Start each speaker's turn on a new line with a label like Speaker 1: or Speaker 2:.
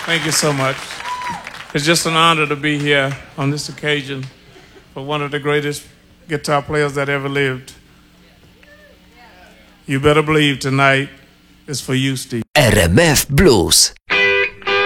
Speaker 1: Thank you so much. It's just an honor to be here on this occasion for one of the greatest guitar players that ever lived. You better believe tonight is for you, Steve.
Speaker 2: RMF Blues.